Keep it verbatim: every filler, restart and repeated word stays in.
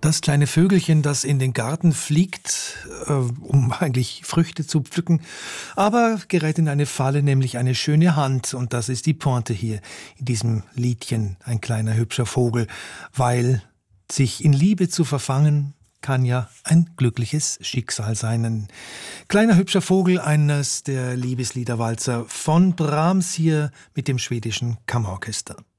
Das kleine Vögelchen, das in den Garten fliegt, äh, um eigentlich Früchte zu pflücken, aber gerät in eine Falle, nämlich eine schöne Hand. Und das ist die Pointe hier in diesem Liedchen, ein kleiner hübscher Vogel, weil sich in Liebe zu verfangen, kann ja ein glückliches Schicksal sein. Ein kleiner hübscher Vogel, eines der Liebesliederwalzer von Brahms hier mit dem schwedischen Kammerorchester.